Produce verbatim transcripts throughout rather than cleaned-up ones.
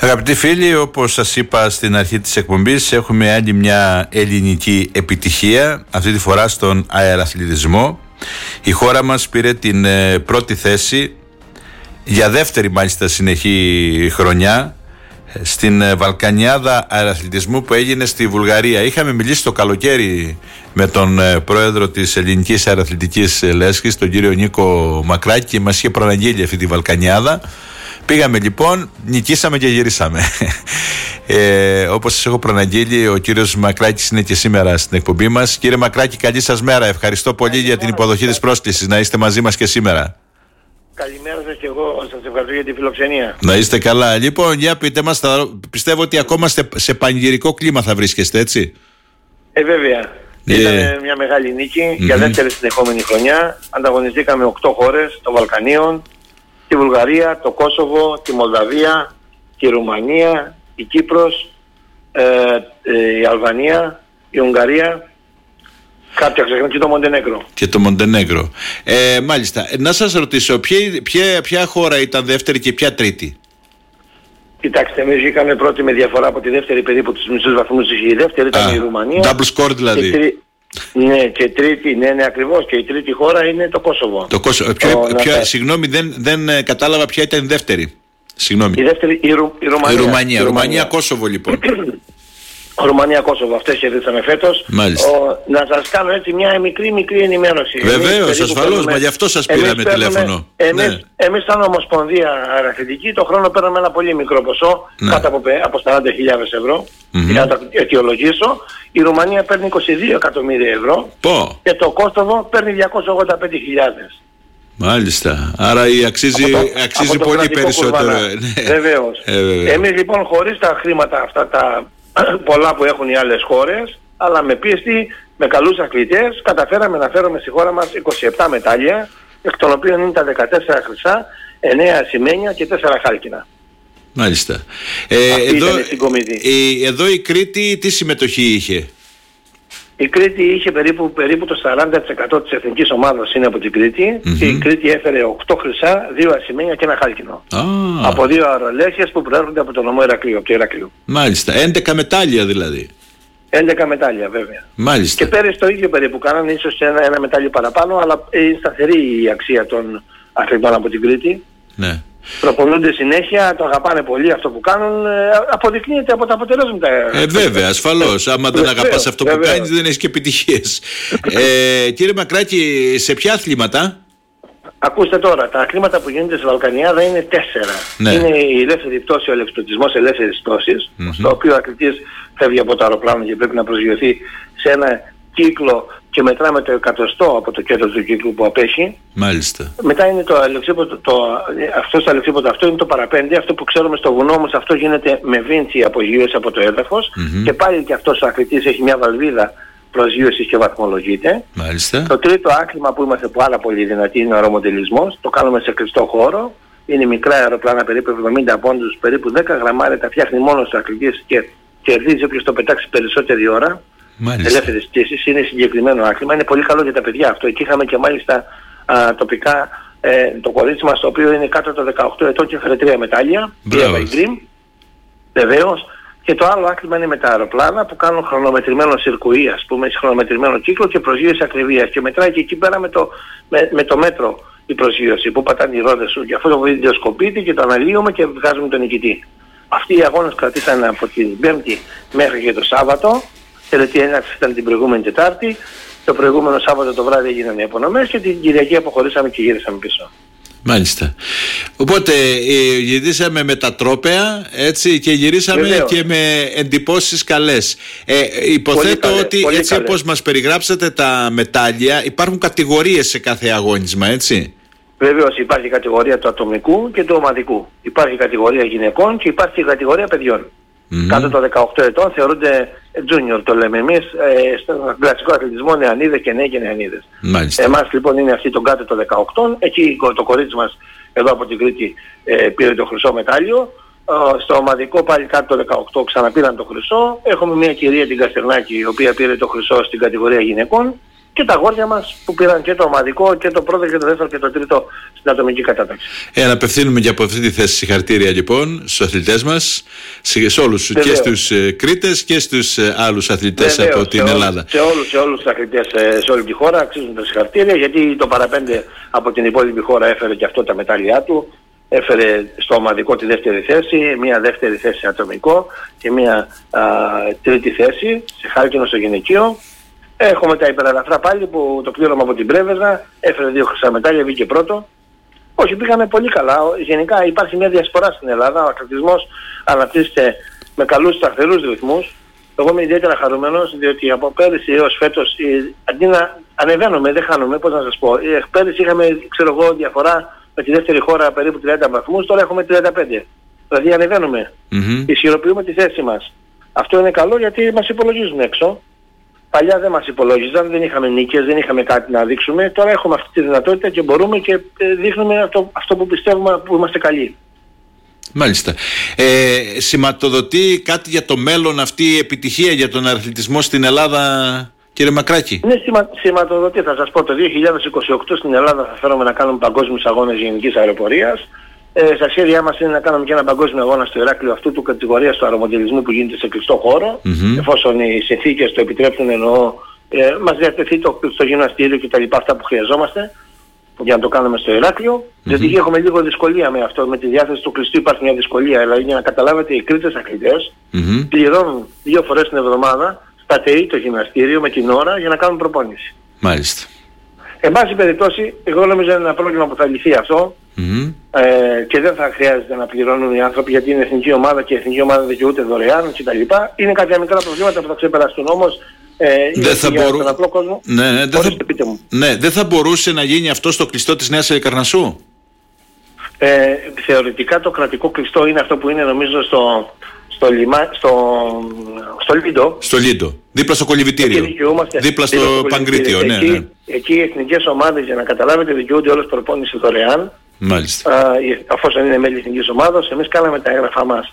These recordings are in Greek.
Αγαπητοί φίλοι, όπως σας είπα στην αρχή της εκπομπής, έχουμε άλλη μια ελληνική επιτυχία, αυτή τη φορά στον αεραθλητισμό. Η χώρα μας πήρε την ε, πρώτη θέση, για δεύτερη μάλιστα συνεχή χρονιά, στην ε, Βαλκανιάδα αεραθλητισμού που έγινε στη Βουλγαρία. Είχαμε μιλήσει το καλοκαίρι με τον ε, πρόεδρο της Ελληνικής Αεραθλητικής Λέσχης, τον κύριο Νίκο Μακράκη, και μας είχε προαναγγείλει αυτή τη Βαλκανιάδα. Πήγαμε λοιπόν, νικήσαμε και γυρίσαμε. Ε, όπως σας έχω προαναγγείλει, ο κύριος Μακράκης είναι και σήμερα στην εκπομπή μας. Κύριε Μακράκη, καλή σας μέρα. Ευχαριστώ πολύ καλημέρα για την υποδοχή της πρόσκλησης να είστε μαζί μας και σήμερα. Καλημέρα σας και εγώ. Σας ευχαριστώ για τη φιλοξενία. Να είστε καλά. Λοιπόν, για πείτε μας, θα... πιστεύω ότι ακόμα σε πανηγυρικό κλίμα θα βρίσκεστε, έτσι. Ε, βέβαια. Yeah. Ήταν μια μεγάλη νίκη mm-hmm. για δεύτερη συνεχόμενη χρονιά. Ανταγωνιστήκαμε οκτώ χώρες των Βαλκανίων. Τη Βουλγαρία, το Κόσοβο, τη Μολδαβία, τη Ρουμανία, η Κύπρος, ε, ε, η Αλβανία, η Ουγγαρία, κάποια ξεχνάμε και το Μοντενέγκρο. Και το Μοντενέγκρο. Ε, μάλιστα. Να σας ρωτήσω, ποια, ποια, ποια χώρα ήταν δεύτερη και ποια τρίτη? Κοιτάξτε, εμείς είχαμε πρώτη με διαφορά από τη δεύτερη, περίπου τους μισούς βαθμούς. Η δεύτερη ήταν Α, η Ρουμανία. Double score δηλαδή. Τρί... Ναι, και τρίτη, ναι, ναι, ακριβώς. Και η τρίτη χώρα είναι το Κόσοβο. Το Κόσοβο. Ποιο, το, ποιο, να... Συγγνώμη, δεν, δεν ε, κατάλαβα ποια ήταν η δεύτερη. Συγγνώμη. Η δεύτερη, η, Ru, η Ρουμανία. Η Ρουμανία, Ρουμανία, Κόσοβο λοιπόν. Ρουμανία, Κόσοβο, αυτές κερδίσαμε φέτος. Ο, να σας κάνω έτσι μια μικρή μικρή ενημέρωση. Βεβαίως, ασφαλώς, μα γι' αυτό σας πήραμε τηλέφωνο. Εμείς, ναι. εμείς σαν Ομοσπονδία Αεραθλητική το χρόνο παίρνουμε ένα πολύ μικρό ποσό, ναι. κάτω από, από σαράντα χιλιάδες ευρώ, mm-hmm. για να το αιτιολογήσω. Η Ρουμανία παίρνει είκοσι δύο εκατομμύρια ευρώ Πω. και το Κόσοβο παίρνει διακόσιες ογδόντα πέντε χιλιάδες. Μάλιστα. Άρα η αξίζει, το, αξίζει πολύ περισσότερο. Ναι. Βεβαίως. Ε, βέβαια. Εμείς λοιπόν χωρίς τα χρήματα αυτά τα πολλά που έχουν οι άλλες χώρες, αλλά με πίστη, με καλούς αθλητές, καταφέραμε να φέρουμε στη χώρα μας είκοσι επτά μετάλλια, εκ των οποίων είναι τα δεκατέσσερα χρυσά, εννέα ασημένια και τέσσερα χάλκινα. Μάλιστα. Ε, εδώ, η, εδώ η Κρήτη τι συμμετοχή είχε? Η Κρήτη είχε περίπου, περίπου το σαράντα τοις εκατό της εθνικής ομάδας είναι από την Κρήτη mm-hmm. και η Κρήτη έφερε οκτώ χρυσά, δύο ασημένια και ένα χάλκινο. Ah. Από δύο αερολέσχες που προέρχονται από το νομό Ηρακλείου, από το Ηρακλείο. Μάλιστα. έντεκα μετάλλια δηλαδή. έντεκα μετάλλια βέβαια. Μάλιστα. Και πέρυσι το ίδιο περίπου κάνανε, ίσως ένα, ένα μετάλλιο παραπάνω, αλλά είναι σταθερή η αξία των αθλητών από την Κρήτη. Ναι. Προπονούνται συνέχεια, το αγαπάνε πολύ αυτό που κάνουν, ε, αποδεικνύεται από τα αποτελέσματα. Ε, βέβαια, ασφαλώς. Άμα δεν αγαπάς αυτό που βεβαίως. κάνεις, δεν έχεις και επιτυχίες. ε, κύριε Μακράκη, σε ποια αθλήματα? Ακούστε τώρα, τα αθλήματα που γίνονται στη Βαλκανιάδα είναι τέσσερα. Ναι. Είναι η ελεύθερη πτώση, ο ελευθερωτισμός ελεύθερης πτώσης, mm-hmm. στο οποίο ο αθλητής φεύγει από το αεροπλάνο και πρέπει να προσγειωθεί σε ένα κύκλο και μετράμε το εκατοστό από το κέντρο του κύκλου που απέχει. Μάλιστα. Μετά είναι το αλεξίποτο, το, αυτό το αλεξίποτο, αυτό είναι το παραπέντε, αυτό που ξέρουμε στο βουνό, όμως αυτό γίνεται με βίντσι απογείωση από το έδαφος mm-hmm. και πάλι και αυτός ο αθλητής έχει μια βαλβίδα προσγείωσης και βαθμολογείται. Μάλιστα. Το τρίτο άθλημα που είμαστε πάρα πολύ δυνατοί είναι ο αερομοντελισμός, το κάνουμε σε κλειστό χώρο, είναι μικρά αεροπλάνα περίπου εβδομήντα πόντους, περίπου δέκα γραμμάρια, τα φτιάχνει μόνος ο αθλητής και κερδίζει όποιος το πετάξει περισσότερη ώρα. Ελεύθερες πτήσεις, είναι συγκεκριμένο άθλημα, είναι πολύ καλό για τα παιδιά αυτό. Εκεί είχαμε και μάλιστα α, τοπικά ε, το κορίτσι μας, το οποίο είναι κάτω των δεκαοκτώ ετών και έφερε τρία μετάλλια. Βεβαίως. Και το άλλο άθλημα είναι με τα αεροπλάνα που κάνουν χρονομετρημένο σιρκουί, ας πούμε, χρονομετρημένο κύκλο και προσγείωση ακριβίας. Και μετράει και εκεί πέρα με το, με, με το μέτρο η προσγείωση που πατάνε οι ρόδες σου. Και αυτό το βιντεοσκοπείται και το αναλύουμε και βγάζουμε τον νικητή. Αυτοί οι αγώνες κρατήσαν από την Πέμπτη μέχρι και το Σάββατο. Τελετή έναρξη ήταν την προηγούμενη Τετάρτη. Το προηγούμενο Σάββατο το βράδυ έγιναν οι απονομές και την Κυριακή αποχωρήσαμε και γύρισαμε πίσω. Μάλιστα. Οπότε ε, γυρίσαμε με τα τρόπαια, έτσι, και γυρίσαμε Βεβαίως. και με εντυπώσεις καλές. Ε, υποθέτω καλές, ότι έτσι καλές. Όπως μας περιγράψατε τα μετάλλια, υπάρχουν κατηγορίες σε κάθε αγώνισμα, έτσι. Βεβαίως υπάρχει κατηγορία του ατομικού και του ομαδικού. Υπάρχει κατηγορία γυναικών και υπάρχει κατηγορία παιδιών. Mm-hmm. Κάτω των δεκαοκτώ ετών θεωρούνται junior, το λέμε εμείς, ε, στον κλασικό αθλητισμό νεανίδες και νέοι και νεανίδες. Μάλιστα. Εμάς λοιπόν είναι αυτοί τον κάτω των δεκαοκτώ, εκεί το κορίτσι μας εδώ από την Κρήτη ε, πήρε το χρυσό μετάλλιο. Ε, στο ομαδικό πάλι κάτω των δεκαοκτώ ξαναπήραν το χρυσό. Έχουμε μια κυρία την Καστερνάκη η οποία πήρε το χρυσό στην κατηγορία γυναικών και τα αγόρια μας που πήραν και το ομαδικό και το πρώτο και το δεύτερο και το τρίτο στην ατομική κατάταξη. Ε, να απευθύνουμε και από αυτή τη θέση συγχαρητήρια λοιπόν στους αθλητές μας, σε όλους, και στους ε, Κρήτες και στους ε, άλλους αθλητές. Βεβαίως, από την σε Ελλάδα. Όλους, σε, όλους, σε όλους τους αθλητές ε, σε όλη τη χώρα αξίζουν τα συγχαρητήρια, γιατί το παραπέντε από την υπόλοιπη χώρα έφερε και αυτό τα μετάλλια του. Έφερε στο ομαδικό τη δεύτερη θέση, μια δεύτερη θέση ατομικό και μια α, τρίτη θέση σε χάλκινο στο γυναικείο. Έχουμε τα υπεραλαφρά πάλι που το πλήρωμα από την Πρέβεζα έφερε δύο χρυσά μετάλλια, βγήκε πρώτο. Όχι, πήγαμε πολύ καλά. Γενικά υπάρχει μια διασπορά στην Ελλάδα. Ο αθλητισμός αναπτύσσεται με καλούς σταθερούς ρυθμούς. Εγώ είμαι ιδιαίτερα χαρούμενος, διότι από πέρυσι έως φέτος αντί να ανεβαίνουμε, δεν χάνουμε, πώς να σας πω. Πέρυσι είχαμε, ξέρω εγώ, διαφορά με τη δεύτερη χώρα περίπου τριάντα βαθμούς, τώρα έχουμε τριάντα πέντε. Δηλαδή ανεβαίνουμε. Mm-hmm. Ισχυροποιούμε τη θέση μας. Αυτό είναι καλό γιατί μας υπολογίζουν έξω. Παλιά δεν μας υπολόγιζαν, δεν είχαμε νίκες, δεν είχαμε κάτι να δείξουμε. Τώρα έχουμε αυτή τη δυνατότητα και μπορούμε και δείχνουμε αυτό, αυτό που πιστεύουμε που είμαστε καλοί. Μάλιστα. Ε, σηματοδοτεί κάτι για το μέλλον αυτή η επιτυχία για τον αθλητισμό στην Ελλάδα, κύριε Μακράκη? Ναι, σημα, σηματοδοτεί. Θα σας πω, το δύο χιλιάδες είκοσι οκτώ στην Ελλάδα θα φέρουμε να κάνουμε παγκόσμιους αγώνες γενικής αεροπορίας. Ε, στα σχέδιά μας είναι να κάνουμε και ένα παγκόσμιο αγώνα στο Ηράκλειο αυτού του κατηγορίας του αερομοντελισμού που γίνεται σε κλειστό χώρο. Mm-hmm. Εφόσον οι συνθήκες το επιτρέπουν, εννοώ, ε, μας διατεθεί το, στο γυμναστήριο και τα λοιπά, αυτά που χρειαζόμαστε για να το κάνουμε στο Ηράκλειο. Mm-hmm. Διότι έχουμε λίγο δυσκολία με αυτό, με τη διάθεση του κλειστού υπάρχει μια δυσκολία. Δηλαδή για να καταλάβετε, οι Κρήτες αθλητές mm-hmm. πληρώνουν δύο φορές την εβδομάδα στα ΤΕΗ το γυμναστήριο με την ώρα για να κάνουν προπόνηση. Μάλιστα. Εν πάση περιπτώσει, εγώ νομίζω είναι ένα πρόβλημα που θα λυθεί αυτό. Mm-hmm. Ε, και δεν θα χρειάζεται να πληρώνουν οι άνθρωποι, γιατί είναι εθνική ομάδα και η εθνική ομάδα δεν δικαιούται δωρεάν κτλ. Είναι κάποια μικρά προβλήματα που θα ξεπεραστούν όμως. Ε, δεν, θα μπορού... κόσμο, ναι, ναι, δεν, θα... ναι, δεν θα μπορούσε να γίνει αυτό στο κλειστό της Νέας Καρνασσού? Ε, θεωρητικά το κρατικό κλειστό είναι αυτό που είναι, νομίζω, στο, στο, λιμά, στο, στο Λίντο. Στο Λίντο, δίπλα στο κολυβητήριο, δίπλα στο, στο Παγκρίτιο. Ναι, εκεί, ναι. εκεί οι εθνικές ομάδες, για να καταλάβετε, δικαιούνται όλες προπόνηση δωρεάν. Μάλιστα. Αφόσον είναι μέλη εθνικής ομάδας, εμείς κάναμε τα έγγραφά μας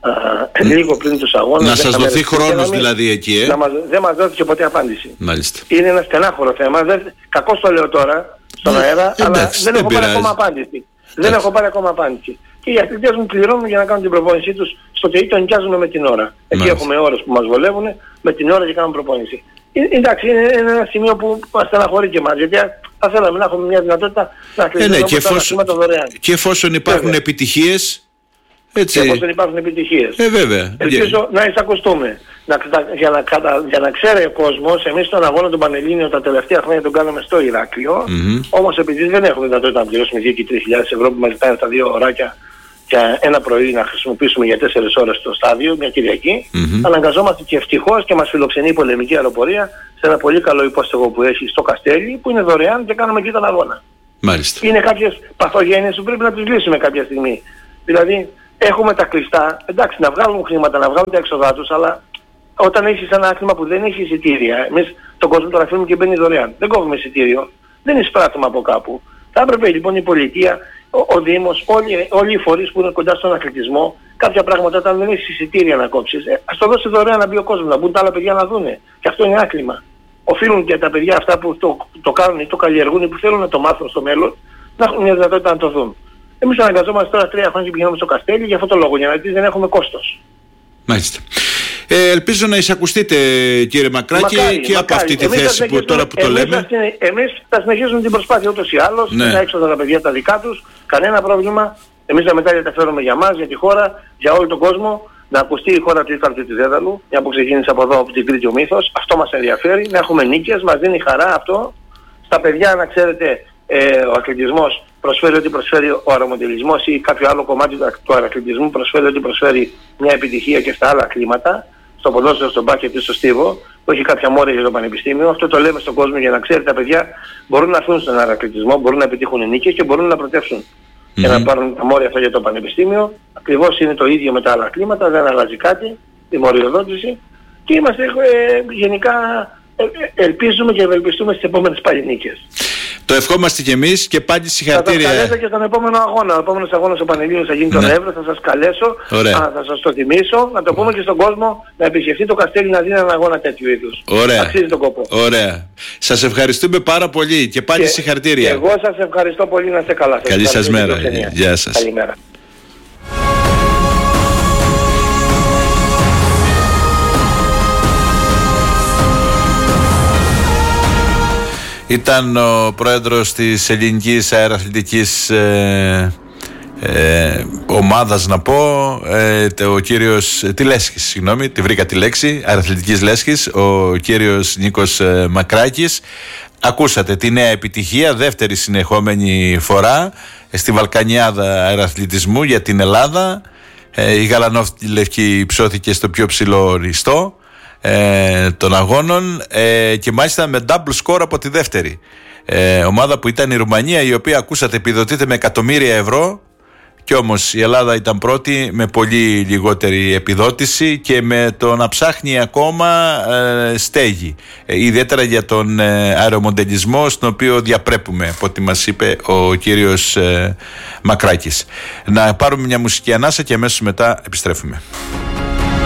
Uh, λίγο πριν τους αγώνες. Να σας δοθεί χρόνος δηλαδή εκεί, ε? Μας, δεν μας δόθηκε ποτέ απάντηση. Μάλιστα. Είναι ένα στενάχωρο θέμα. Δεν, κακώς το λέω τώρα στον ναι, αέρα, εντάξει, αλλά δεν, δεν έχω πάρει ακόμα απάντηση. Εντάξει. Δεν έχω πάρει ακόμα απάντηση. Και οι αθλητές μου πληρώνουν για να κάνουν την προπόνησή τους στο ΤΕΗ, το νοικιάζουμε με την ώρα. Εκεί Μάλιστα. έχουμε ώρες που μας βολεύουν, με την ώρα και κάνουμε προπόνηση. Ε, εντάξει, είναι, είναι ένα σημείο που μας στεναχωρεί και εμάς, γιατί θα θέλαμε να έχουμε μια δυνατότητα να κλείσουμε ε, ναι, τα δωρεάν. Και εφόσον υπάρχουν Βέβαια. επιτυχίες. Έτσι. Και εφόσον υπάρχουν επιτυχίες. Ε, βέβαια. Ελπίζω yeah. να εισακουστούμε. Να, για, να, για να ξέρει ο κόσμος, εμείς τον αγώνα των Πανελλήνιων τα τελευταία χρόνια τον κάναμε στο Ηράκλειο. Mm-hmm. Όμως επειδή δεν έχουμε δυνατότητα να πληρώσουμε δύο και τρεις χιλιάδες ευρώ που μας ζητάνε τα δύο ωράκια και ένα πρωί να χρησιμοποιήσουμε για τέσσερις ώρες στο στάδιο, μια Κυριακή, mm-hmm. αναγκαζόμαστε και ευτυχώς και μας φιλοξενεί η πολεμική αεροπορία σε ένα πολύ καλό υπόστεγο που έχει στο Καστέλι, που είναι δωρεάν και κάνουμε εκεί τον αγώνα. Μάλιστα. Είναι κάποιες παθογένειες που πρέπει να τις λύσουμε κάποια στιγμή. Δηλαδή, έχουμε τα κλειστά, εντάξει, να βγάλουν χρήματα, να βγάλουν τα έξοδά τους, αλλά όταν έχεις ένα άθλημα που δεν έχει εισιτήρια, εμείς τον κόσμο τον αφήνουμε και μπαίνει δωρεάν. Δεν κόβουμε εισιτήριο, δεν εισπράττουμε από κάπου. Θα έπρεπε λοιπόν η πολιτεία, ο, ο Δήμος, όλοι, όλοι οι φορείς που είναι κοντά στον αθλητισμό, κάποια πράγματα όταν δεν έχεις εισιτήρια να κόψεις, ε, ας το δώσει δωρεάν να μπει ο κόσμος, να μπουν τα άλλα παιδιά να δούνε. Και αυτό είναι άθλημα. Οφείλουν και τα παιδιά αυτά που το, το κάνουν ή το καλλιεργούν ή που θέλουν να το μάθουν στο μέλλον, να έχουν μια δυνατότητα να το δουν. Εμείς αναγκαζόμαστε τώρα τρία χρόνια και πηγαίνουμε στο Καστέλι για αυτό το λόγο, για να δεν έχουμε κόστος. Μάλιστα. Ε, ελπίζω να εισακουστείτε, κύριε Μακράκη, μακάρι, και μακάρι. από αυτή τη εμείς θέση που τώρα που το εμείς λέμε. Θα, εμείς θα συνεχίσουμε την προσπάθεια ούτως ή άλλως, ναι. να έξοδα τα παιδιά τα δικά τους, κανένα πρόβλημα. Εμείς τα μετάλλια τα φέρουμε για μας, για τη χώρα, για όλο τον κόσμο. Να ακουστεί η χώρα του Ήταλου και του Δέδαλου, μια που ξεκίνησε από εδώ από την Κρήτη ο μύθος. Αυτό μας ενδιαφέρει, να έχουμε νίκες, μας δίνει χαρά αυτό. Στα παιδιά, να ξέρετε, ε, ο αθλητισμός προσφέρει ό,τι προσφέρει ο αερομοντελισμός ή κάποιο άλλο κομμάτι του αθλητισμού προσφέρει ό,τι προσφέρει μια επιτυχία και στα άλλα κλίματα, στο ποδόσφαιρο, στον μπάσκετ ή στο στίβο, που έχει κάποια μόρια για το πανεπιστήμιο. Αυτό το λέμε στον κόσμο για να ξέρει τα παιδιά μπορούν να έρθουν στον αθλητισμό, μπορούν να επιτύχουν νίκες και μπορούν να προτεύσουν. Mm-hmm. Και να πάρουν τα μόρια αυτά για το πανεπιστήμιο. Ακριβώς είναι το ίδιο με τα άλλα κλίματα, δεν αλλάζει κάτι, η μοριοδότηση. Και είμαστε ε, γενικά ε, ελπίζουμε και ευελπιστούμε στις επόμενες πάλι νίκες. Το ευχόμαστε κι εμείς και πάλι συγχαρητήρια. Θα σας καλέσω και στον επόμενο αγώνα. Ο επόμενος αγώνας ο Πανελλήνιος θα γίνει τον Νοέμβριο, θα σας καλέσω, α, θα σας το θυμίσω, να το πούμε και στον κόσμο να επισκεφτεί το Καστέλι να δίνει έναν αγώνα τέτοιου είδους. Ωραία. Αξίζει τον κόπο. Ωραία. Σας ευχαριστούμε πάρα πολύ και πάλι και, συγχαρητήρια. Και εγώ σας ευχαριστώ πολύ, να είστε καλά. Καλή σας μέρα. Γεια σας. Καλημέρα. Ήταν ο πρόεδρος της ελληνικής αεραθλητικής ε, ε, ομάδας, να πω, ε, ο κύριος, τη Λέσχης, συγγνώμη, τη βρήκα τη λέξη, αεραθλητικής Λέσχης, ο κύριος Νίκος ε, Μακράκης. Ακούσατε τη νέα επιτυχία, δεύτερη συνεχόμενη φορά στη Βαλκανιάδα αεραθλητισμού για την Ελλάδα. ε, η Γαλανόφιλευκή υψώθηκε στο πιο ψηλό ρυστό Ε, των αγώνων ε, και μάλιστα με double score από τη δεύτερη ε, ομάδα που ήταν η Ρουμανία, η οποία, ακούσατε, επιδοτείται με εκατομμύρια ευρώ, και όμως η Ελλάδα ήταν πρώτη με πολύ λιγότερη επιδότηση και με το να ψάχνει ακόμα ε, στέγη, ε, ιδιαίτερα για τον ε, αερομοντελισμό, στον οποίο διαπρέπουμε, από ό,τι μας είπε ο κύριος ε, Μακράκης. Να πάρουμε μια μουσική ανάσα και αμέσως μετά επιστρέφουμε.